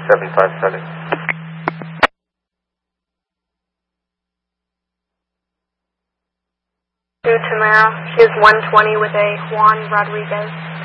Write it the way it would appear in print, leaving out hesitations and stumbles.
757. To Tamara, she is 120 with a Juan Rodriguez.